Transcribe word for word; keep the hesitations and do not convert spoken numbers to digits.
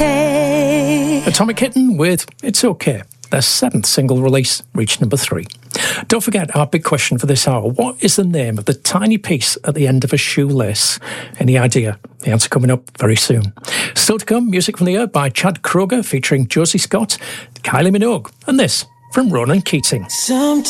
okay. Atomic Kitten with It's Okay. Their seventh single release reached number three. Don't forget our big question for this hour. What is the name of the tiny piece at the end of a shoelace? Any idea? The answer coming up very soon. Still to come, music from the earth by Chad Kroger featuring Josie Scott, Kylie Minogue, and this from Ronan Keating. Sometimes